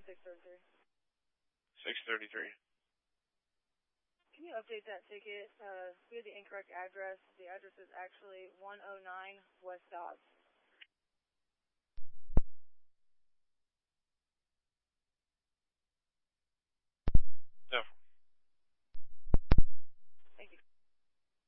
633. 633. Can you update that ticket? We have the incorrect address. The address is actually 109 West Dodge.